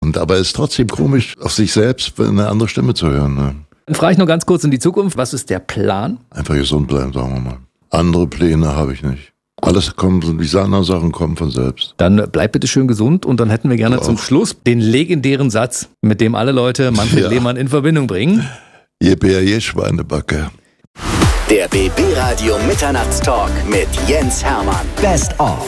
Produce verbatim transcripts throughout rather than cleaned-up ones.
Und aber es ist trotzdem komisch, auf sich selbst eine andere Stimme zu hören. Ne? Dann frage ich nur ganz kurz in die Zukunft, was ist der Plan? Einfach gesund bleiben, sagen wir mal. Andere Pläne habe ich nicht. Alles kommt, diese anderen Sachen kommen von selbst. Dann bleib bitte schön gesund und dann hätten wir gerne zum Schluss den legendären Satz, mit dem alle Leute Manfred ja. Lehmann in Verbindung bringen. Je Bär, je Schweinebacke. Der B B-Radio Mitternachtstalk mit Jens Hermann. Best of.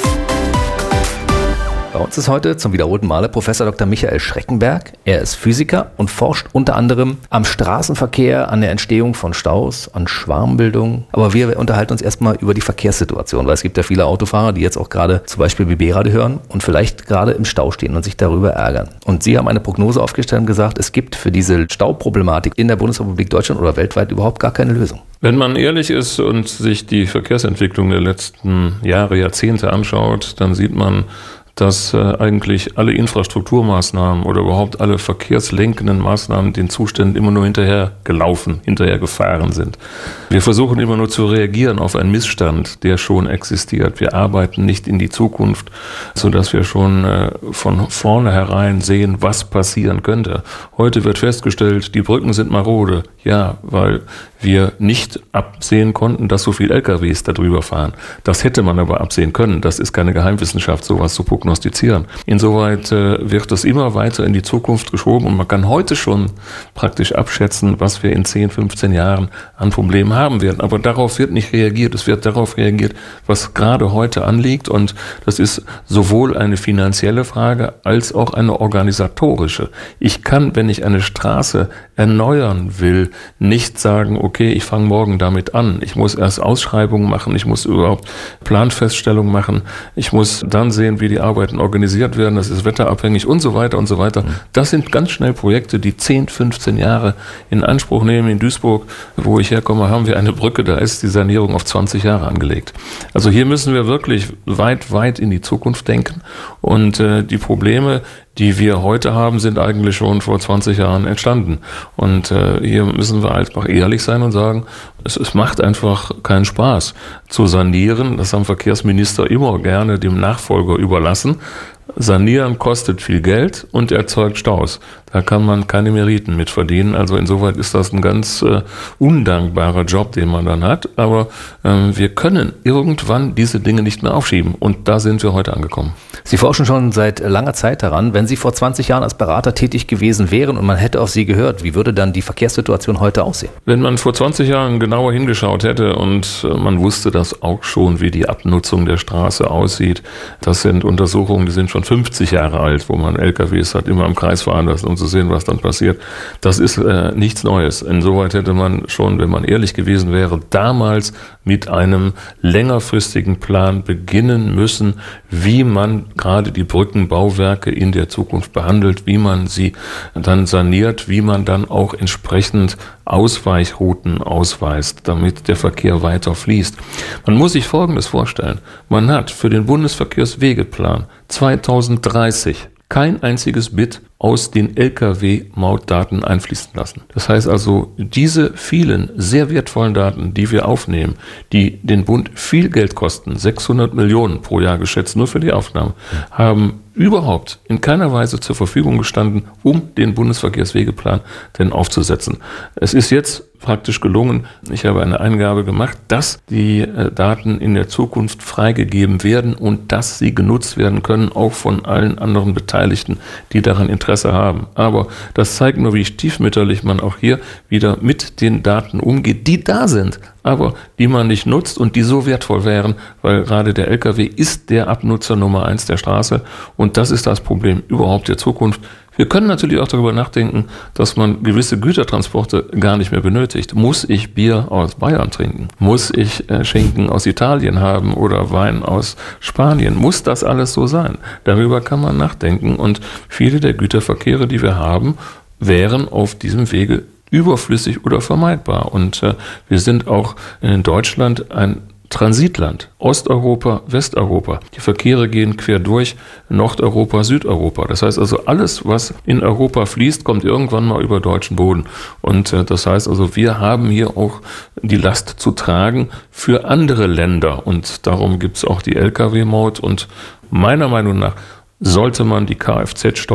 Bei uns ist heute zum wiederholten Male Professor Doktor Michael Schreckenberg. Er ist Physiker und forscht unter anderem am Straßenverkehr, an der Entstehung von Staus, an Schwarmbildung. Aber wir unterhalten uns erstmal über die Verkehrssituation, weil es gibt ja viele Autofahrer, die jetzt auch gerade zum Beispiel B B-Radio hören und vielleicht gerade im Stau stehen und sich darüber ärgern. Und Sie haben eine Prognose aufgestellt und gesagt, es gibt für diese Stauproblematik in der Bundesrepublik Deutschland oder weltweit überhaupt gar keine Lösung. Wenn man ehrlich ist und sich die Verkehrsentwicklung der letzten Jahre, Jahrzehnte anschaut, dann sieht man, dass äh, eigentlich alle Infrastrukturmaßnahmen oder überhaupt alle verkehrslenkenden Maßnahmen den Zuständen immer nur hinterher gelaufen, hinterher gefahren sind. Wir versuchen immer nur zu reagieren auf einen Missstand, der schon existiert. Wir arbeiten nicht in die Zukunft, sodass wir schon äh, von vornherein sehen, was passieren könnte. Heute wird festgestellt, die Brücken sind marode. Ja, weil wir nicht absehen konnten, dass so viele L K Ws da drüber fahren. Das hätte man aber absehen können. Das ist keine Geheimwissenschaft, sowas zu prognostizieren. Insoweit äh, wird das immer weiter in die Zukunft geschoben und man kann heute schon praktisch abschätzen, was wir in zehn, fünfzehn Jahren an Problemen haben werden. Aber darauf wird nicht reagiert. Es wird darauf reagiert, was gerade heute anliegt, und das ist sowohl eine finanzielle Frage als auch eine organisatorische. Ich kann, wenn ich eine Straße erneuern will, nicht sagen, okay, ich fange morgen damit an. Ich muss erst Ausschreibungen machen, ich muss überhaupt Planfeststellungen machen, ich muss dann sehen, wie die Arbeiten organisiert werden, das ist wetterabhängig und so weiter und so weiter. Das sind ganz schnell Projekte, die zehn, fünfzehn Jahre in Anspruch nehmen. In Duisburg, wo ich herkomme, haben wir eine Brücke, da ist die Sanierung auf zwanzig Jahre angelegt. Also hier müssen wir wirklich weit, weit in die Zukunft denken, und äh, die Probleme, die wir heute haben, sind eigentlich schon vor zwanzig Jahren entstanden. Und äh, hier müssen wir einfach ehrlich sein und sagen, es, es macht einfach keinen Spaß zu sanieren. Das haben Verkehrsminister immer gerne dem Nachfolger überlassen. Sanieren kostet viel Geld und erzeugt Staus. Da kann man keine Meriten mit verdienen. Also insoweit ist das ein ganz äh, undankbarer Job, den man dann hat. Aber ähm, wir können irgendwann diese Dinge nicht mehr aufschieben. Und da sind wir heute angekommen. Sie forschen schon seit langer Zeit daran. Wenn Sie vor zwanzig Jahren als Berater tätig gewesen wären und man hätte auf Sie gehört, wie würde dann die Verkehrssituation heute aussehen? Wenn man vor zwanzig Jahren genauer hingeschaut hätte und äh, man wusste das auch schon, wie die Abnutzung der Straße aussieht, das sind Untersuchungen, die sind schon fünfzig Jahre alt, wo man L K Ws hat immer im Kreis fahren lassen, um zu sehen, was dann passiert. Das ist äh, nichts Neues. Insoweit hätte man schon, wenn man ehrlich gewesen wäre, damals mit einem längerfristigen Plan beginnen müssen, wie man gerade die Brückenbauwerke in der Zukunft behandelt, wie man sie dann saniert, wie man dann auch entsprechend Ausweichrouten ausweist, damit der Verkehr weiter fließt. Man muss sich Folgendes vorstellen. Man hat für den Bundesverkehrswegeplan zweitausenddreißig kein einziges Bit aus den L K W-Mautdaten einfließen lassen. Das heißt also, diese vielen sehr wertvollen Daten, die wir aufnehmen, die den Bund viel Geld kosten, sechshundert Millionen pro Jahr geschätzt, nur für die Aufnahme, haben überhaupt in keiner Weise zur Verfügung gestanden, um den Bundesverkehrswegeplan denn aufzusetzen. Es ist jetzt praktisch gelungen, ich habe eine Eingabe gemacht, dass die äh, Daten in der Zukunft freigegeben werden und dass sie genutzt werden können, auch von allen anderen Beteiligten, die daran Interesse haben. Aber das zeigt nur, wie stiefmütterlich man auch hier wieder mit den Daten umgeht, die da sind, aber die man nicht nutzt und die so wertvoll wären, weil gerade der L K W ist der Abnutzer Nummer eins der Straße, und das ist das Problem überhaupt der Zukunft. Wir können natürlich auch darüber nachdenken, dass man gewisse Gütertransporte gar nicht mehr benötigt. Muss ich Bier aus Bayern trinken? Muss ich äh, Schinken aus Italien haben oder Wein aus Spanien? Muss das alles so sein? Darüber kann man nachdenken, und viele der Güterverkehre, die wir haben, wären auf diesem Wege überflüssig oder vermeidbar. Und äh, wir sind auch in Deutschland ein Transitland. Osteuropa, Westeuropa. Die Verkehre gehen quer durch Nordeuropa, Südeuropa. Das heißt also, alles, was in Europa fließt, kommt irgendwann mal über deutschen Boden. Und äh, das heißt also, wir haben hier auch die Last zu tragen für andere Länder. Und darum gibt es auch die L K W-Maut. Und meiner Meinung nach sollte man die Kfz-Steuer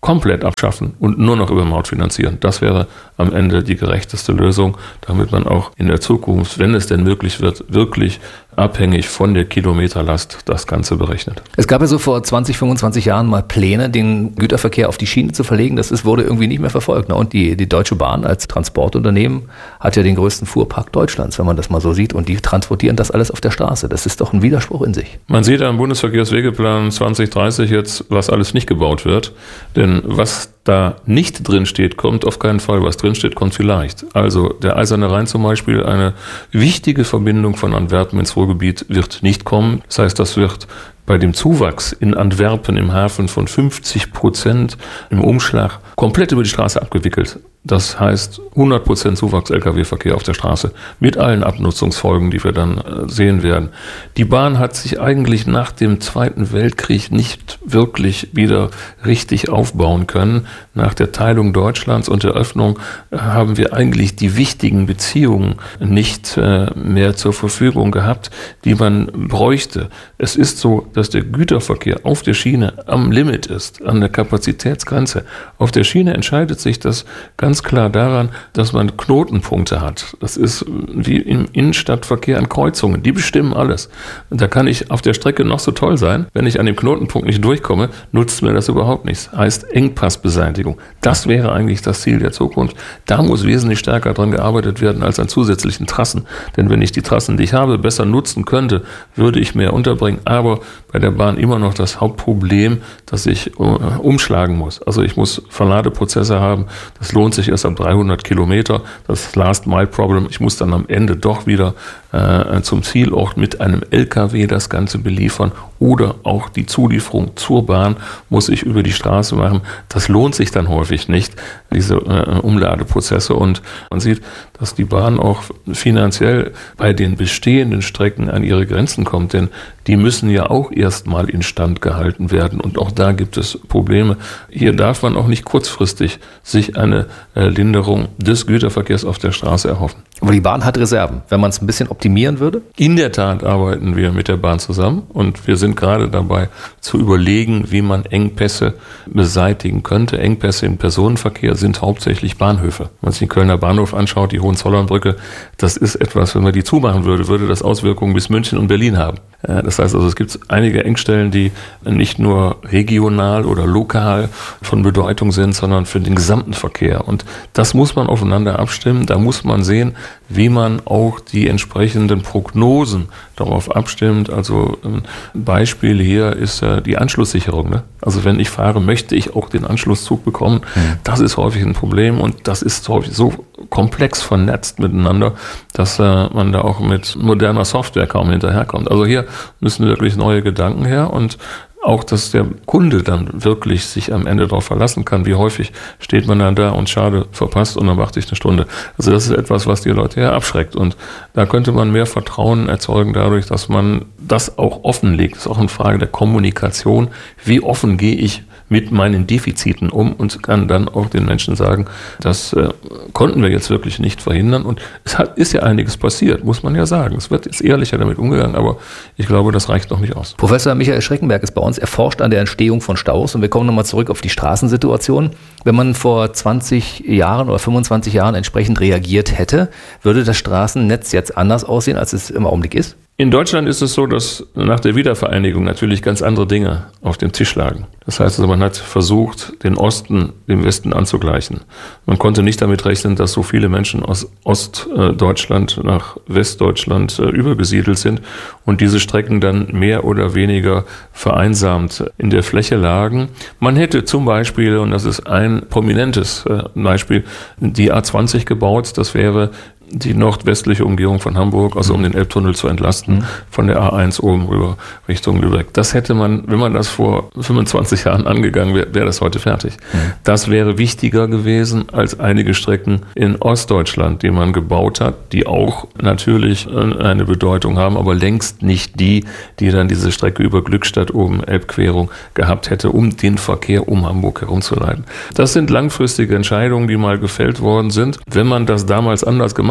komplett abschaffen und nur noch über Maut finanzieren. Das wäre am Ende die gerechteste Lösung, damit man auch in der Zukunft, wenn es denn möglich wird, wirklich abhängig von der Kilometerlast das Ganze berechnet. Es gab ja so vor zwanzig, fünfundzwanzig Jahren mal Pläne, den Güterverkehr auf die Schiene zu verlegen. Das ist, wurde irgendwie nicht mehr verfolgt. Ne? Und die, die Deutsche Bahn als Transportunternehmen hat ja den größten Fuhrpark Deutschlands, wenn man das mal so sieht. Und die transportieren das alles auf der Straße. Das ist doch ein Widerspruch in sich. Man sieht am Bundesverkehrswegeplan zwanzig dreißig jetzt, was alles nicht gebaut wird. Denn was da nicht drin steht, kommt auf keinen Fall. Was drin steht, kommt vielleicht. Also der Eiserne Rhein zum Beispiel, eine wichtige Verbindung von Antwerpen ins Ruhrgebiet wird nicht kommen. Das heißt, das wird bei dem Zuwachs in Antwerpen im Hafen von fünfzig Prozent im Umschlag komplett über die Straße abgewickelt. Das heißt hundert Prozent Zuwachs L K W-Verkehr auf der Straße mit allen Abnutzungsfolgen, die wir dann sehen werden. Die Bahn hat sich eigentlich nach dem Zweiten Weltkrieg nicht wirklich wieder richtig aufbauen können. Nach der Teilung Deutschlands und der Öffnung haben wir eigentlich die wichtigen Beziehungen nicht mehr zur Verfügung gehabt, die man bräuchte. Es ist so, dass der Güterverkehr auf der Schiene am Limit ist, an der Kapazitätsgrenze. Auf der Schiene entscheidet sich das ganz klar daran, dass man Knotenpunkte hat. Das ist wie im Innenstadtverkehr an Kreuzungen. Die bestimmen alles. Und da kann ich auf der Strecke noch so toll sein. Wenn ich an dem Knotenpunkt nicht durchkomme, nutzt mir das überhaupt nichts. Heißt Engpassbeseitigung. Das wäre eigentlich das Ziel der Zukunft. Da muss wesentlich stärker dran gearbeitet werden als an zusätzlichen Trassen. Denn wenn ich die Trassen, die ich habe, besser nutzen könnte, würde ich mehr unterbringen. Aber bei der Bahn immer noch das Hauptproblem, dass ich umschlagen muss. Also ich muss Verladeprozesse haben. Das lohnt sich erst ab dreihundert Kilometer. Das Last-Mile-Problem. Ich muss dann am Ende doch wieder äh, zum Zielort mit einem L K W das Ganze beliefern. Oder auch die Zulieferung zur Bahn muss ich über die Straße machen. Das lohnt sich dann häufig nicht, diese äh, Umladeprozesse. Und man sieht, dass die Bahn auch finanziell bei den bestehenden Strecken an ihre Grenzen kommt. Denn die müssen ja auch erstmal instand gehalten werden. Und auch da gibt es Probleme. Hier darf man auch nicht kurzfristig sich eine äh, Linderung des Güterverkehrs auf der Straße erhoffen. Aber die Bahn hat Reserven, wenn man es ein bisschen optimieren würde? In der Tat arbeiten wir mit der Bahn zusammen und wir sind gerade dabei zu überlegen, wie man Engpässe beseitigen könnte. Engpässe im Personenverkehr sind hauptsächlich Bahnhöfe. Wenn man sich den Kölner Bahnhof anschaut, die Hohenzollernbrücke, das ist etwas, wenn man die zumachen würde, würde das Auswirkungen bis München und Berlin haben. Das heißt also, es gibt einige Engstellen, die nicht nur regional oder lokal von Bedeutung sind, sondern für den gesamten Verkehr. Und das muss man aufeinander abstimmen. Da muss man sehen, wie man auch die entsprechenden Prognosen darauf abstimmt. Also ein Beispiel hier ist die Anschlusssicherung. Ne? Also wenn ich fahre, möchte ich auch den Anschlusszug bekommen. Mhm. Das ist häufig ein Problem und das ist häufig so komplex vernetzt miteinander, dass äh, man da auch mit moderner Software kaum hinterherkommt. Also hier müssen wirklich neue Gedanken her und auch, dass der Kunde dann wirklich sich am Ende darauf verlassen kann. Wie häufig steht man dann da und schade, verpasst und dann warte ich eine Stunde. Also das ist etwas, was die Leute ja abschreckt. Und da könnte man mehr Vertrauen erzeugen dadurch, dass man das auch offenlegt. Das ist auch eine Frage der Kommunikation. Wie offen gehe ich mit meinen Defiziten um und kann dann auch den Menschen sagen, das äh, konnten wir jetzt wirklich nicht verhindern. Und es hat, ist ja einiges passiert, muss man ja sagen. Es wird jetzt ehrlicher damit umgegangen, aber ich glaube, das reicht noch nicht aus. Professor Michael Schreckenberg ist bei uns. Er forscht an der Entstehung von Staus und wir kommen nochmal zurück auf die Straßensituation. Wenn man vor zwanzig Jahren oder fünfundzwanzig Jahren entsprechend reagiert hätte, würde das Straßennetz jetzt anders aussehen, als es im Augenblick ist? In Deutschland ist es so, dass nach der Wiedervereinigung natürlich ganz andere Dinge auf dem Tisch lagen. Das heißt also, man hat versucht, den Osten dem Westen anzugleichen. Man konnte nicht damit rechnen, dass so viele Menschen aus Ostdeutschland nach Westdeutschland übergesiedelt sind und diese Strecken dann mehr oder weniger vereinsamt in der Fläche lagen. Man hätte zum Beispiel, und das ist ein prominentes Beispiel, die A zwanzig gebaut. Das wäre die nordwestliche Umgehung von Hamburg, also um den Elbtunnel zu entlasten, mhm. von der A eins oben rüber Richtung Lübeck. Das hätte man, wenn man das vor fünfundzwanzig Jahren angegangen wäre, wäre das heute fertig. Mhm. Das wäre wichtiger gewesen als einige Strecken in Ostdeutschland, die man gebaut hat, die auch natürlich eine Bedeutung haben, aber längst nicht die, die dann diese Strecke über Glückstadt oben Elbquerung gehabt hätte, um den Verkehr um Hamburg herumzuleiten. Das sind langfristige Entscheidungen, die mal gefällt worden sind. Wenn man das damals anders gemacht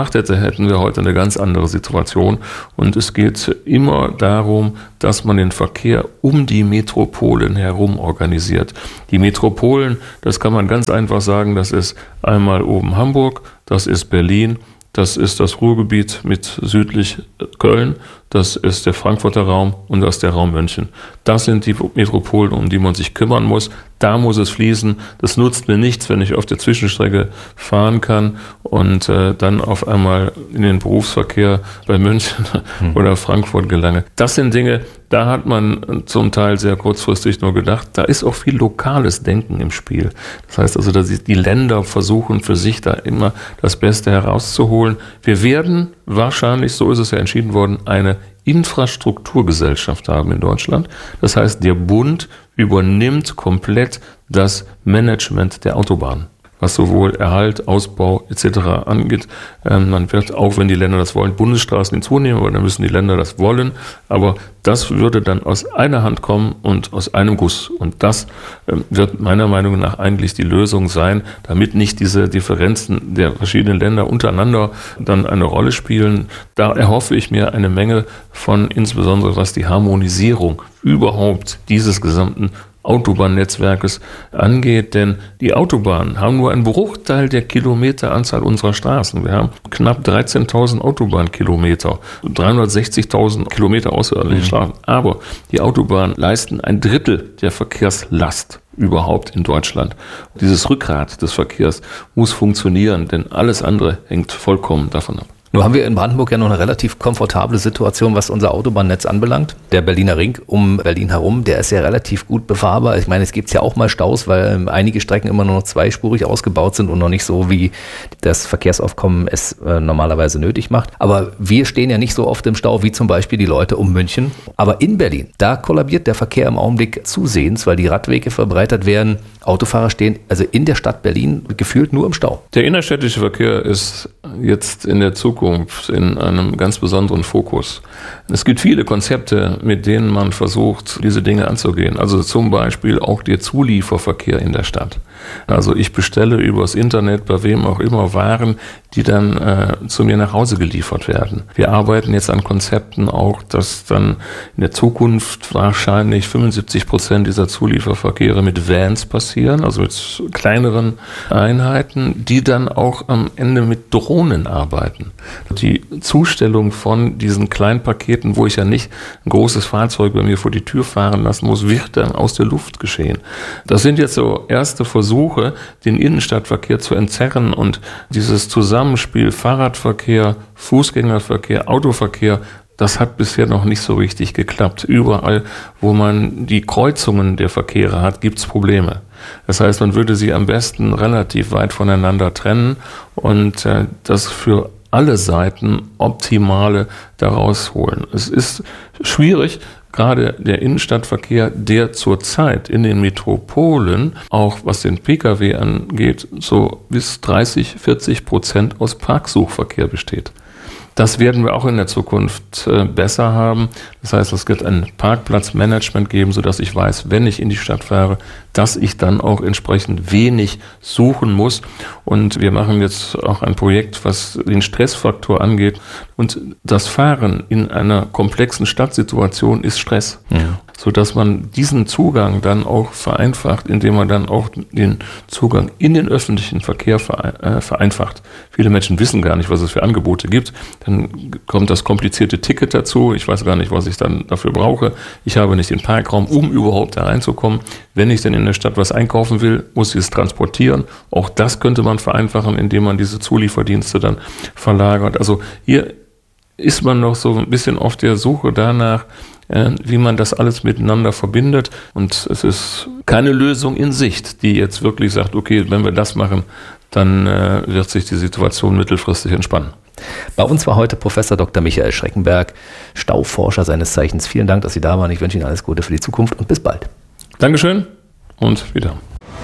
gemacht hätte, hätten wir heute eine ganz andere Situation. Und es geht immer darum, dass man den Verkehr um die Metropolen herum organisiert. Die Metropolen, das kann man ganz einfach sagen, das ist einmal oben Hamburg, das ist Berlin, das ist das Ruhrgebiet mit südlich Köln, das ist der Frankfurter Raum und das ist der Raum München. Das sind die Metropolen, um die man sich kümmern muss. Da muss es fließen. Das nutzt mir nichts, wenn ich auf der Zwischenstrecke fahren kann und äh, dann auf einmal in den Berufsverkehr bei München hm. oder Frankfurt gelange. Das sind Dinge, da hat man zum Teil sehr kurzfristig nur gedacht, da ist auch viel lokales Denken im Spiel. Das heißt also, dass die Länder versuchen für sich da immer das Beste herauszuholen. Wir werden wahrscheinlich, so ist es ja entschieden worden, eine Infrastrukturgesellschaft haben in Deutschland. Das heißt, der Bund übernimmt komplett das Management der Autobahn, was sowohl Erhalt, Ausbau et cetera angeht. Ähm, man wird, auch wenn die Länder das wollen, Bundesstraßen hinzunehmen, aber dann müssen die Länder das wollen. Aber das würde dann aus einer Hand kommen und aus einem Guss. Und das ähm, wird meiner Meinung nach eigentlich die Lösung sein, damit nicht diese Differenzen der verschiedenen Länder untereinander dann eine Rolle spielen. Da erhoffe ich mir eine Menge von, insbesondere was die Harmonisierung überhaupt dieses gesamten Autobahnnetzwerkes angeht, denn die Autobahnen haben nur einen Bruchteil der Kilometeranzahl unserer Straßen. Wir haben knapp dreizehntausend Autobahnkilometer, dreihundertsechzigtausend Kilometer außerordentliche Straßen. Aber die Autobahnen leisten ein Drittel der Verkehrslast überhaupt in Deutschland. Dieses Rückgrat des Verkehrs muss funktionieren, denn alles andere hängt vollkommen davon ab. Nun haben wir in Brandenburg ja noch eine relativ komfortable Situation, was unser Autobahnnetz anbelangt. Der Berliner Ring um Berlin herum, der ist ja relativ gut befahrbar. Ich meine, es gibt ja auch mal Staus, weil einige Strecken immer nur noch zweispurig ausgebaut sind und noch nicht so, wie das Verkehrsaufkommen es äh, normalerweise nötig macht. Aber wir stehen ja nicht so oft im Stau wie zum Beispiel die Leute um München. Aber in Berlin, da kollabiert der Verkehr im Augenblick zusehends, weil die Radwege verbreitert werden. Autofahrer stehen also in der Stadt Berlin gefühlt nur im Stau. Der innerstädtische Verkehr ist jetzt in der Zukunft in einem ganz besonderen Fokus. Es gibt viele Konzepte, mit denen man versucht, diese Dinge anzugehen. Also zum Beispiel auch der Zulieferverkehr in der Stadt. Also ich bestelle übers Internet bei wem auch immer Waren, die dann äh, zu mir nach Hause geliefert werden. Wir arbeiten jetzt an Konzepten auch, dass dann in der Zukunft wahrscheinlich fünfundsiebzig Prozent dieser Zulieferverkehre mit Vans passieren, also mit kleineren Einheiten, die dann auch am Ende mit Drohnen arbeiten. Die Zustellung von diesen Kleinpaketen, wo ich ja nicht ein großes Fahrzeug bei mir vor die Tür fahren lassen muss, wird dann aus der Luft geschehen. Das sind jetzt so erste Versuche, den Innenstadtverkehr zu entzerren und dieses Zusammenspiel Fahrradverkehr, Fußgängerverkehr, Autoverkehr, das hat bisher noch nicht so richtig geklappt. Überall, wo man die Kreuzungen der Verkehre hat, gibt es Probleme. Das heißt, man würde sie am besten relativ weit voneinander trennen und äh, das für alle Seiten Optimale daraus holen. Es ist schwierig, gerade der Innenstadtverkehr, der zurzeit in den Metropolen, auch was den Pkw angeht, so bis dreißig, vierzig Prozent aus Parksuchverkehr besteht. Das werden wir auch in der Zukunft äh, besser haben. Das heißt, es wird ein Parkplatzmanagement geben, sodass ich weiß, wenn ich in die Stadt fahre, dass ich dann auch entsprechend wenig suchen muss. Und wir machen jetzt auch ein Projekt, was den Stressfaktor angeht. Und das Fahren in einer komplexen Stadtsituation ist Stress. Ja. Sodass man diesen Zugang dann auch vereinfacht, indem man dann auch den Zugang in den öffentlichen Verkehr vereinfacht. Viele Menschen wissen gar nicht, was es für Angebote gibt. Dann kommt das komplizierte Ticket dazu. Ich weiß gar nicht, was ich dann dafür brauche. Ich habe nicht den Parkraum, um überhaupt da reinzukommen. Wenn ich denn in der Stadt was einkaufen will, muss ich es transportieren. Auch das könnte man vereinfachen, indem man diese Zulieferdienste dann verlagert. Also hier ist man noch so ein bisschen auf der Suche danach, wie man das alles miteinander verbindet. Und es ist keine Lösung in Sicht, die jetzt wirklich sagt, okay, wenn wir das machen, dann äh, wird sich die Situation mittelfristig entspannen. Bei uns war heute Professor Doktor Michael Schreckenberg, Stauforscher seines Zeichens. Vielen Dank, dass Sie da waren. Ich wünsche Ihnen alles Gute für die Zukunft und bis bald. Dankeschön und wieder.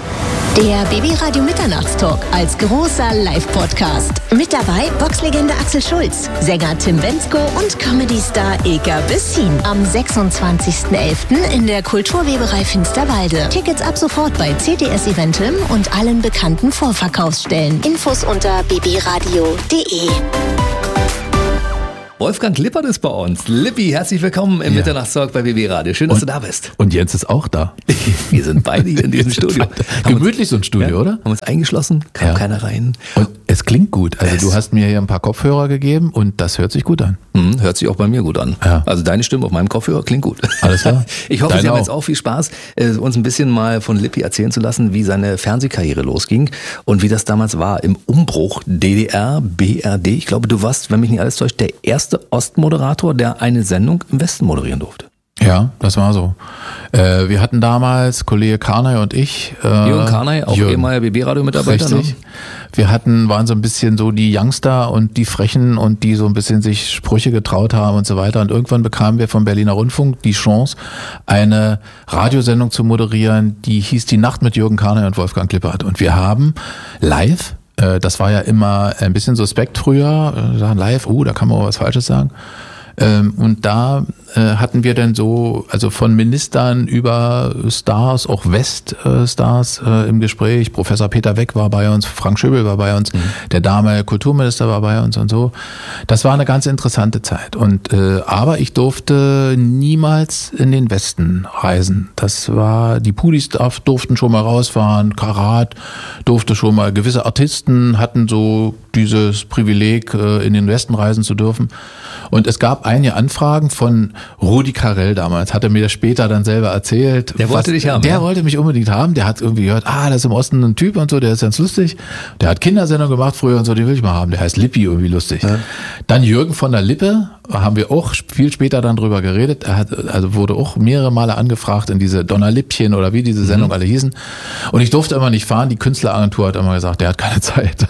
Der B B-Radio Mitternachtstalk als großer Live-Podcast. Mit dabei Boxlegende Axel Schulz, Sänger Tim Bendzko und Comedy-Star Ilka Bessin. Am sechsundzwanzigsten elften in der Kulturweberei Finsterwalde. Tickets ab sofort bei C T S Eventim und allen bekannten Vorverkaufsstellen. Infos unter b b radio punkt d e. Wolfgang Lippert ist bei uns. Lippi, herzlich willkommen im ja. Mitternachtstalk bei B B Radio. Schön, dass und, du da bist. Und Jens ist auch da. Wir sind beide hier in diesem Studio. Gemütlich so ein Studio, ja, oder? Haben uns eingeschlossen, kam ja. keiner rein. Und es klingt gut. Also es du hast mir hier ein paar Kopfhörer gegeben und das hört sich gut an. Mhm, hört sich auch bei mir gut an. Ja. Also deine Stimme auf meinem Kopfhörer klingt gut. Alles klar. Ich hoffe, Deine Sie haben auch. jetzt auch viel Spaß, uns ein bisschen mal von Lippi erzählen zu lassen, wie seine Fernsehkarriere losging und wie das damals war im Umbruch D D R, B R D. Ich glaube, du warst, wenn mich nicht alles täuscht, der erste Ostmoderator, der eine Sendung im Westen moderieren durfte. Ja, das war so. Äh, wir hatten damals, Kollege Karnay und ich. Äh, Jürgen Karnay, auch ehemaliger B B-Radio-Mitarbeiter. Richtig. Ne? Wir hatten, waren so ein bisschen so die Youngster und die Frechen und die so ein bisschen sich Sprüche getraut haben und so weiter. Und irgendwann bekamen wir vom Berliner Rundfunk die Chance, eine Radiosendung zu moderieren, die hieß Die Nacht mit Jürgen Karnay und Wolfgang Lippert. Und wir haben live, äh, das war ja immer ein bisschen suspekt früher, äh, sagen live, oh, da kann man auch was Falsches sagen. Ähm, und da äh, hatten wir dann so, also von Ministern über Stars, auch Weststars äh, im Gespräch. Professor Peter Weck war bei uns, Frank Schöbel war bei uns, mhm. der damalige Kulturminister war bei uns und so. Das war eine ganz interessante Zeit. Und äh, aber ich durfte niemals in den Westen reisen. Das war, die Pudis durften schon mal rausfahren, Karat durfte schon mal, gewisse Artisten hatten so dieses Privileg, äh, in den Westen reisen zu dürfen. Und es gab einige Anfragen von Rudi Carrell damals, hat er mir das später dann selber erzählt. Der wollte was, dich haben. Der ja? wollte mich unbedingt haben, der hat irgendwie gehört, ah, das ist im Osten ein Typ und so, der ist ganz lustig. Der hat Kindersendung gemacht früher und so, den will ich mal haben, der heißt Lippi, irgendwie lustig. Ja. Dann Jürgen von der Lippe, haben wir auch viel später dann drüber geredet, er hat, also wurde auch mehrere Male angefragt in diese Donnerlippchen oder wie diese Sendung mhm. alle hießen. Und ich durfte immer nicht fahren, die Künstleragentur hat immer gesagt, der hat keine Zeit.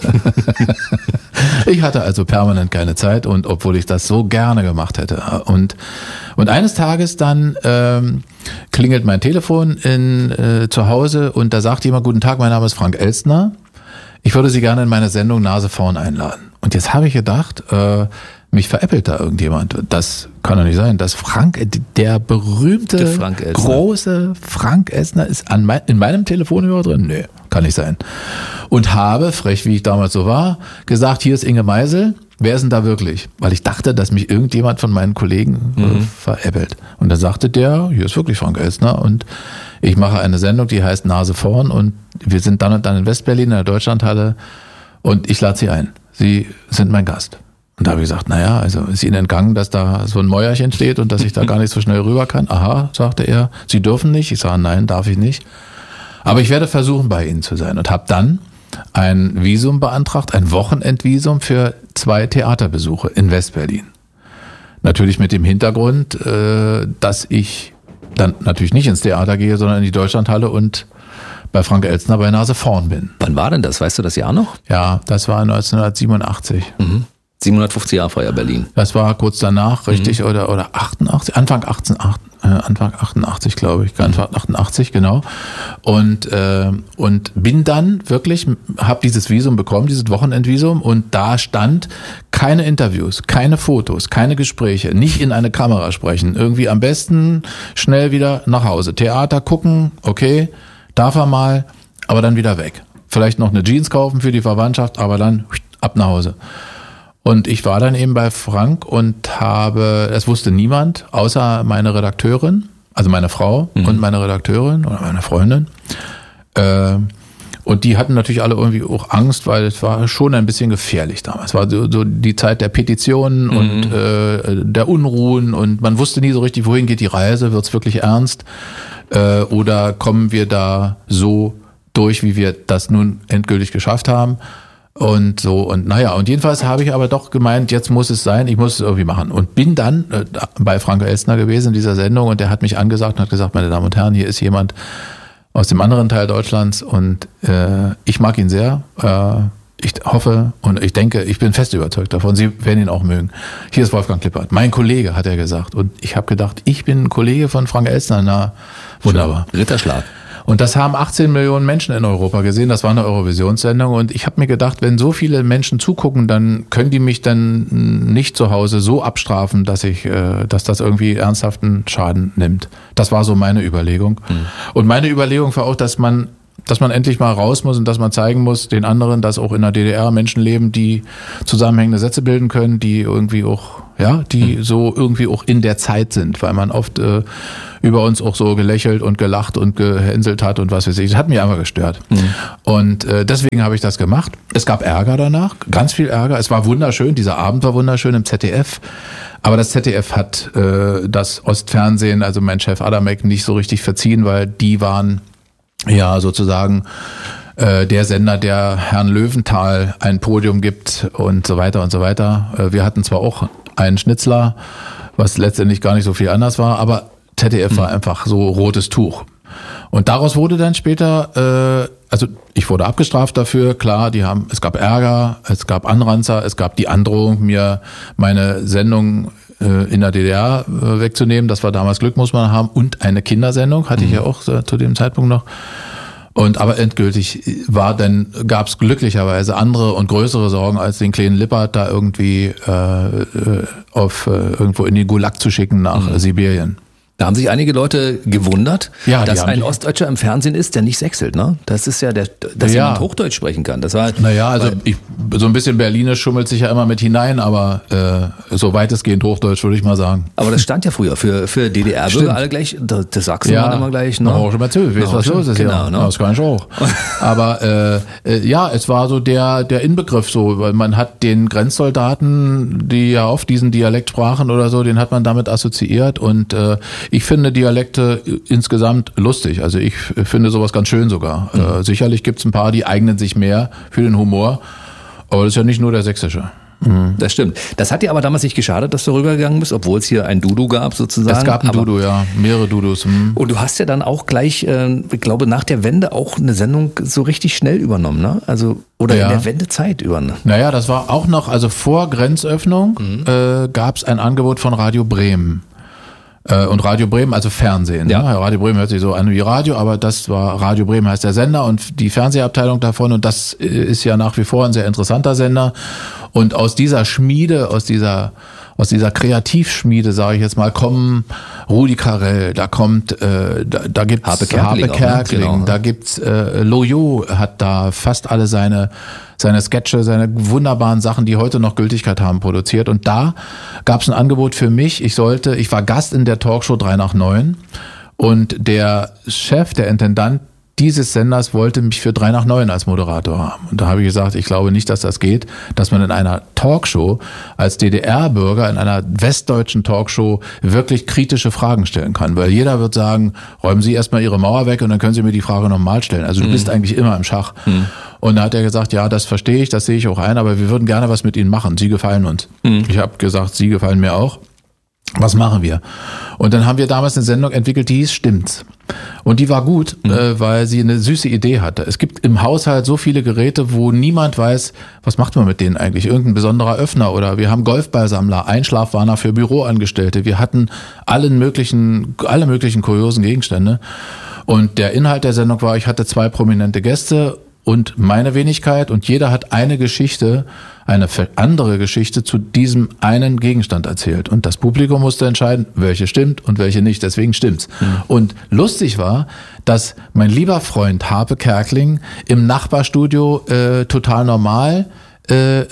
Ich hatte also permanent keine Zeit und obwohl ich das so gerne gemacht hätte. Und, und eines Tages dann ähm, klingelt mein Telefon in, äh, zu Hause und da sagt jemand, guten Tag, mein Name ist Frank Elstner. Ich würde Sie gerne in meine Sendung Nase vorn einladen. Und jetzt habe ich gedacht, äh, mich veräppelt da irgendjemand. Das kann doch nicht sein. Das Frank, der berühmte, der Frank große Frank Elstner ist an mein, in meinem Telefonhörer drin? Nö, kann nicht sein. Und habe, frech wie ich damals so war, gesagt, hier ist Inge Meisel. Wer ist denn da wirklich? Weil ich dachte, dass mich irgendjemand von meinen Kollegen mhm. äh, veräppelt. Und dann sagte der, hier ist wirklich Frank Elstner und ich mache eine Sendung, die heißt Nase vorn und wir sind dann und dann in Westberlin in der Deutschlandhalle und ich lade Sie ein. Sie sind mein Gast. Und da habe ich gesagt, naja, also ist Ihnen entgangen, dass da so ein Mäuerchen steht und dass ich da gar nicht so schnell rüber kann? Aha, sagte er, Sie dürfen nicht. Ich sage, nein, darf ich nicht. Aber ich werde versuchen, bei Ihnen zu sein. Und habe dann ein Visum beantragt, ein Wochenendvisum für zwei Theaterbesuche in Westberlin. Natürlich mit dem Hintergrund, dass ich dann natürlich nicht ins Theater gehe, sondern in die Deutschlandhalle und bei Frank Elstner bei Nase vorn bin. Wann war denn das? Weißt du das Jahr noch? Ja, das war neunzehnhundertsiebenundachtzig. Mhm. siebenhundertfünfzig Jahrfeier Berlin. Das war kurz danach, richtig, mhm. oder, oder achtundachtzig, Anfang achtzehnhundertachtundachtzig, äh, Anfang achtundachtzig, glaube ich, Anfang achtundachtzig, genau. Und, äh, und bin dann wirklich, habe dieses Visum bekommen, dieses Wochenendvisum, und da stand keine Interviews, keine Fotos, keine Gespräche, nicht in eine Kamera sprechen, irgendwie am besten schnell wieder nach Hause. Theater gucken, okay, darf er mal, aber dann wieder weg. Vielleicht noch eine Jeans kaufen für die Verwandtschaft, aber dann ab nach Hause. Und ich war dann eben bei Frank und habe, das wusste niemand, außer meine Redakteurin, also meine Frau mhm. und meine Redakteurin oder meine Freundin. Äh, und die hatten natürlich alle irgendwie auch Angst, weil es war schon ein bisschen gefährlich damals. Es war so, so die Zeit der Petitionen mhm. und äh, der Unruhen und man wusste nie so richtig, wohin geht die Reise, wird es wirklich ernst äh, oder kommen wir da so durch, wie wir das nun endgültig geschafft haben. Und so, und naja, und jedenfalls habe ich aber doch gemeint, jetzt muss es sein, ich muss es irgendwie machen. Und bin dann äh, bei Frank Elstner gewesen in dieser Sendung und der hat mich angesagt und hat gesagt, meine Damen und Herren, hier ist jemand aus dem anderen Teil Deutschlands und äh, ich mag ihn sehr. Äh, ich hoffe und ich denke, ich bin fest überzeugt davon, Sie werden ihn auch mögen. Hier ist Wolfgang Lippert, mein Kollege, hat er gesagt. Und ich habe gedacht, ich bin ein Kollege von Frank Elstner, na, wunderbar. Ritterschlag. Und das haben achtzehn Millionen Menschen in Europa gesehen. Das war eine Eurovisionssendung. Und ich habe mir gedacht, wenn so viele Menschen zugucken, dann können die mich dann nicht zu Hause so abstrafen, dass ich, äh, dass das irgendwie ernsthaften Schaden nimmt. Das war so meine Überlegung. Mhm. Und meine Überlegung war auch, dass man dass man endlich mal raus muss und dass man zeigen muss den anderen, dass auch in der D D R Menschen leben, die zusammenhängende Sätze bilden können, die irgendwie auch, ja, die mhm. so irgendwie auch in der Zeit sind, weil man oft äh, über uns auch so gelächelt und gelacht und gehänselt hat und was weiß ich. Das hat mich einfach gestört. Mhm. Und äh, deswegen habe ich das gemacht. Es gab Ärger danach, ganz viel Ärger. Es war wunderschön, dieser Abend war wunderschön im Z D F. Aber das Z D F hat äh, das Ostfernsehen, also mein Chef Adamek, nicht so richtig verziehen, weil die waren ja sozusagen äh, der Sender, der Herrn Löwenthal ein Podium gibt und so weiter und so weiter. Äh, wir hatten zwar auch einen Schnitzler, was letztendlich gar nicht so viel anders war, aber Z D F mhm. war einfach so rotes Tuch. Und daraus wurde dann später, äh, also ich wurde abgestraft dafür, klar, die haben, es gab Ärger, es gab Anranzer, es gab die Androhung, mir meine Sendung äh, in der D D R äh, wegzunehmen. Das war damals Glück, muss man haben. Und eine Kindersendung hatte mhm. ich ja auch äh, zu dem Zeitpunkt noch. Und aber endgültig war dann, gab es glücklicherweise andere und größere Sorgen, als den kleinen Lippert da irgendwie äh, auf äh, irgendwo in den Gulag zu schicken nach mhm. Sibirien. Da haben sich einige Leute gewundert, ja, dass ein die, Ostdeutscher im Fernsehen ist, der nicht sächselt, ne? Das ist ja der, dass ja. jemand Hochdeutsch sprechen kann. Das war, naja, also ich, so ein bisschen Berliner schummelt sich ja immer mit hinein, aber äh, so weitestgehend Hochdeutsch würde ich mal sagen. Aber das stand ja früher für, für D D R-Bürger alle gleich, das, das Sachsen ja. waren immer gleich. Ne? Auch schon mal zu, weißt was los ist, genau, ja. Ne? Das kann ich auch. Aber äh, äh, ja, es war so der, der Inbegriff so, weil man hat den Grenzsoldaten, die ja oft diesen Dialekt sprachen oder so, den hat man damit assoziiert und äh, ich finde Dialekt insgesamt lustig. Also ich finde sowas ganz schön sogar. Mhm. Äh, sicherlich gibt es ein paar, die eignen sich mehr für den Humor, aber das ist ja nicht nur der sächsische. Mhm. Das stimmt. Das hat dir aber damals nicht geschadet, dass du rübergegangen bist, obwohl es hier ein Dudu gab sozusagen. Es gab ein Dudu, ja. Mehrere Dudus. Mhm. Und du hast ja dann auch gleich, äh, ich glaube, nach der Wende auch eine Sendung so richtig schnell übernommen, ne? Also, oder ja. in der Wendezeit übernommen. Naja, das war auch noch, also vor Grenzöffnung mhm. äh, gab es ein Angebot von Radio Bremen. Und Radio Bremen, also Fernsehen. Ja. Ne? Radio Bremen hört sich so an wie Radio, aber das war, Radio Bremen heißt der Sender und die Fernsehabteilung davon und das ist ja nach wie vor ein sehr interessanter Sender. Und aus dieser Schmiede, aus dieser aus dieser Kreativschmiede, sage ich jetzt mal, kommen Rudi Carrell, da kommt, äh, da, da gibt's Harpe Kerkeling, Harpe Kerkeling auch, ne? Genau. Da gibt's äh, Loyo hat da fast alle seine seine Sketche, seine wunderbaren Sachen, die heute noch Gültigkeit haben, produziert. Und da gab es ein Angebot für mich. Ich sollte, ich war Gast in der Talkshow drei nach neun und der Chef, der Intendant dieses Senders wollte mich für drei nach neun als Moderator haben. Und da habe ich gesagt, ich glaube nicht, dass das geht, dass man in einer Talkshow als D D R-Bürger, in einer westdeutschen Talkshow wirklich kritische Fragen stellen kann. Weil jeder wird sagen, räumen Sie erstmal Ihre Mauer weg und dann können Sie mir die Frage nochmal stellen. Also du mhm. bist eigentlich immer im Schach. Mhm. Und da hat er gesagt, ja, das verstehe ich, das sehe ich auch ein, aber wir würden gerne was mit Ihnen machen. Sie gefallen uns. Mhm. Ich habe gesagt, Sie gefallen mir auch. Was machen wir? Und dann haben wir damals eine Sendung entwickelt, die hieß Stimmt's. Und die war gut, mhm. äh, weil sie eine süße Idee hatte. Es gibt im Haushalt so viele Geräte, wo niemand weiß, was macht man mit denen eigentlich? Irgendein besonderer Öffner oder wir haben Golfballsammler, Einschlafwarner für Büroangestellte. Wir hatten allen möglichen, alle möglichen kuriosen Gegenstände. Und der Inhalt der Sendung war, ich hatte zwei prominente Gäste und meine Wenigkeit und jeder hat eine Geschichte, eine andere Geschichte zu diesem einen Gegenstand erzählt. Und das Publikum musste entscheiden, welche stimmt und welche nicht. Deswegen stimmt's. Mhm. Und lustig war, dass mein lieber Freund Harpe Kerkeling im Nachbarstudio äh, total normal Äh,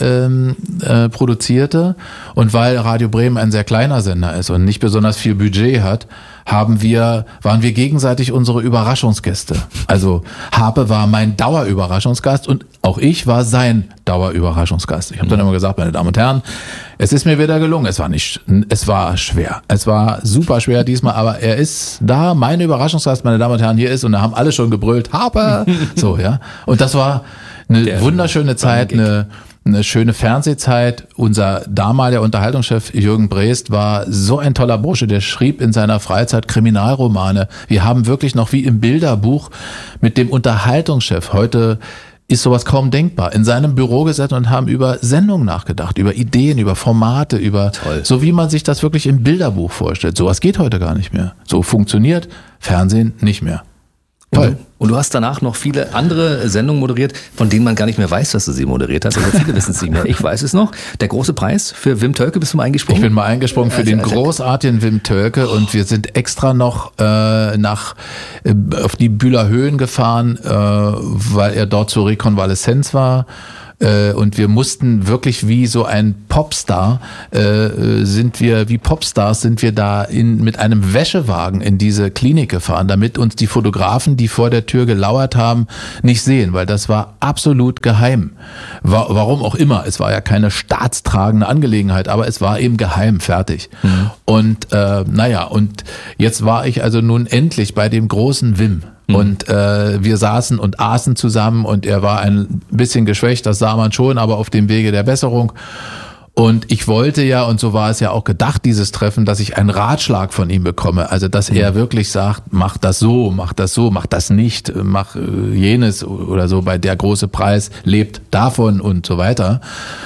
äh, produzierte und weil Radio Bremen ein sehr kleiner Sender ist und nicht besonders viel Budget hat, haben wir, waren wir gegenseitig unsere Überraschungsgäste. Also Harpe war mein Dauerüberraschungsgast und auch ich war sein Dauerüberraschungsgast. Ich habe dann immer gesagt, meine Damen und Herren, es ist mir wieder gelungen. Es war nicht, es war schwer. Es war super schwer diesmal, aber er ist da, mein Überraschungsgast, meine Damen und Herren, hier ist und da haben alle schon gebrüllt, Harpe! So, ja. Und das war eine Der wunderschöne Zeit, eine, eine schöne Fernsehzeit. Unser damaliger Unterhaltungschef Jürgen Breest war so ein toller Bursche, der schrieb in seiner Freizeit Kriminalromane. Wir haben wirklich noch wie im Bilderbuch mit dem Unterhaltungschef, heute ist sowas kaum denkbar, in seinem Büro gesessen und haben über Sendungen nachgedacht, über Ideen, über Formate, über Toll. So wie man sich das wirklich im Bilderbuch vorstellt. Sowas geht heute gar nicht mehr. So funktioniert Fernsehen nicht mehr. Toll. Und du hast danach noch viele andere Sendungen moderiert, von denen man gar nicht mehr weiß, dass du sie moderiert hast. Also viele wissen es nicht mehr. Ich weiß es noch. Der große Preis für Wim Tölke, bist du mal eingesprungen? Ich bin mal eingesprungen für Also, den also- großartigen Wim Tölke und wir sind extra noch äh, nach äh, auf die Bühler Höhen gefahren, äh, weil er dort zur Rekonvaleszenz war. Äh, und wir mussten wirklich wie so ein Popstar, äh, sind wir, wie Popstars sind wir da in, mit einem Wäschewagen in diese Klinik gefahren, damit uns die Fotografen, die vor der Tür gelauert haben, nicht sehen, weil das war absolut geheim. Wa- warum auch immer, es war ja keine staatstragende Angelegenheit, aber es war eben geheim, fertig. Mhm. Und äh, naja, und jetzt war ich also nun endlich bei dem großen Wim. Und äh, wir saßen und aßen zusammen und er war ein bisschen geschwächt, das sah man schon, aber auf dem Wege der Besserung. Und ich wollte ja, und so war es ja auch gedacht, dieses Treffen, dass ich einen Ratschlag von ihm bekomme. Also, dass er wirklich sagt, mach das so, mach das so, mach das nicht, mach äh, jenes oder so, bei der große Preis lebt davon und so weiter.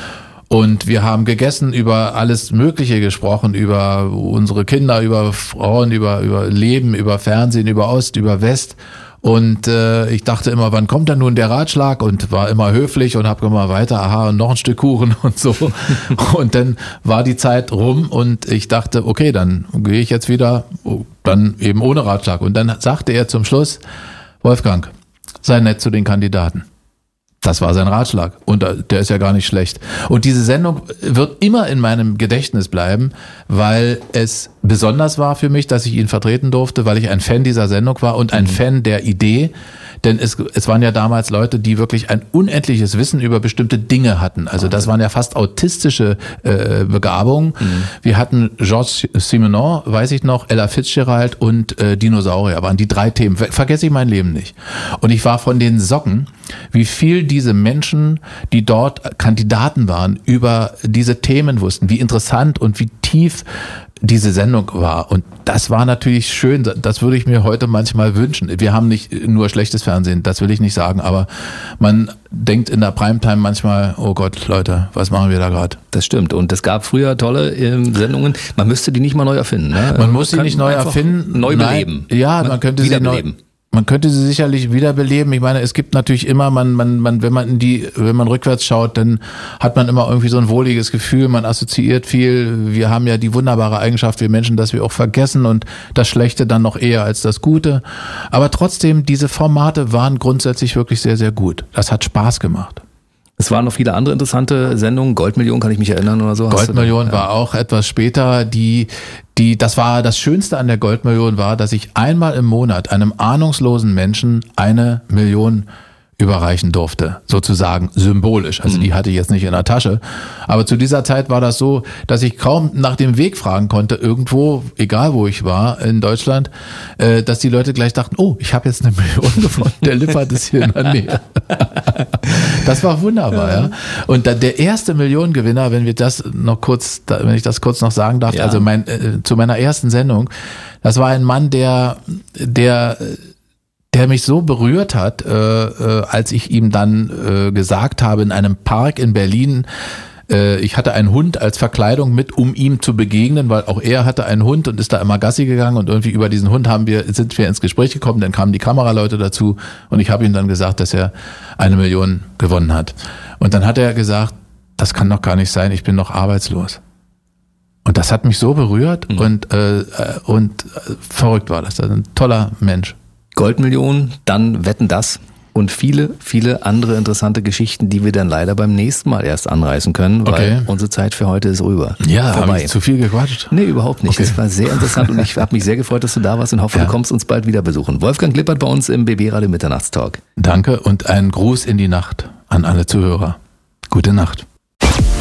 Und wir haben gegessen, über alles Mögliche gesprochen, über unsere Kinder, über Frauen, über, über Leben, über Fernsehen, über Ost, über West. Und äh, ich dachte immer, wann kommt denn nun der Ratschlag? Und war immer höflich und habe immer weiter, aha, und noch ein Stück Kuchen und so. Und dann war die Zeit rum und ich dachte, okay, dann gehe ich jetzt wieder, dann eben ohne Ratschlag. Und dann sagte er zum Schluss, Wolfgang, sei nett zu den Kandidaten. Das war sein Ratschlag und der ist ja gar nicht schlecht. Und diese Sendung wird immer in meinem Gedächtnis bleiben, weil es besonders war für mich, dass ich ihn vertreten durfte, weil ich ein Fan dieser Sendung war und ein mhm. Fan der Idee. Denn es, es waren ja damals Leute, die wirklich ein unendliches Wissen über bestimmte Dinge hatten. Also das waren ja fast autistische äh, Begabungen. Mhm. Wir hatten Georges Simenon, weiß ich noch, Ella Fitzgerald und äh, Dinosaurier waren die drei Themen. Ver- vergesse ich mein Leben nicht. Und ich war von den Socken, wie viel diese Menschen, die dort Kandidaten waren, über diese Themen wussten, wie interessant und wie tief diese Sendung war. Und das war natürlich schön. Das würde ich mir heute manchmal wünschen. Wir haben nicht nur schlechtes Fernsehen, das will ich nicht sagen, aber man denkt in der Primetime manchmal, oh Gott, Leute, was machen wir da gerade? Das stimmt. Und es gab früher tolle ähm, Sendungen. Man müsste die nicht mal neu erfinden. Ne? Man muss sie nicht neu erfinden. Neu beleben. Nein, ja, man, man könnte sie neu Man könnte sie sicherlich wiederbeleben. Ich meine, es gibt natürlich immer, man, man, man, wenn man in die, wenn man rückwärts schaut, dann hat man immer irgendwie so ein wohliges Gefühl. Man assoziiert viel. Wir haben ja die wunderbare Eigenschaft, wir Menschen, dass wir auch vergessen und das Schlechte dann noch eher als das Gute. Aber trotzdem, diese Formate waren grundsätzlich wirklich sehr, sehr gut. Das hat Spaß gemacht. Es waren noch viele andere interessante Sendungen. Goldmillion kann ich mich erinnern oder so. Goldmillion war auch etwas später. Die, die, das war das Schönste an der Goldmillion war, dass ich einmal im Monat einem ahnungslosen Menschen eine Million überreichen durfte, sozusagen symbolisch. Also die hatte ich jetzt nicht in der Tasche. Aber zu dieser Zeit war das so, dass ich kaum nach dem Weg fragen konnte, irgendwo, egal wo ich war in Deutschland, äh, dass die Leute gleich dachten, oh, ich habe jetzt eine Million gewonnen, der Lippert ist hier in der Nähe. Das war wunderbar, ja. Und da, der erste Millionengewinner, wenn wir das noch kurz, wenn ich das kurz noch sagen darf, ja. also mein, äh, zu meiner ersten Sendung, das war ein Mann, der, der der mich so berührt hat, äh, äh, als ich ihm dann äh, gesagt habe, in einem Park in Berlin, äh, ich hatte einen Hund als Verkleidung mit, um ihm zu begegnen, weil auch er hatte einen Hund und ist da immer Gassi gegangen und irgendwie über diesen Hund haben wir, sind wir ins Gespräch gekommen, dann kamen die Kameraleute dazu und ich habe ihm dann gesagt, dass er eine Million gewonnen hat. Und dann hat er gesagt, das kann doch gar nicht sein, ich bin noch arbeitslos. Und das hat mich so berührt mhm. und, äh, und äh, verrückt war das. Das ist ein toller Mensch. Goldmillion, dann Wetten, das und viele, viele andere interessante Geschichten, die wir dann leider beim nächsten Mal erst anreißen können, weil okay. unsere Zeit für heute ist rüber. Ja, habe ich zu viel gequatscht? Nee, überhaupt nicht. Okay. Das war sehr interessant und ich habe mich sehr gefreut, dass du da warst und hoffe, ja. du kommst uns bald wieder besuchen. Wolfgang Lippert bei uns im B B Radio Mitternachtstalk. Danke und einen Gruß in die Nacht an alle Zuhörer. Gute Nacht.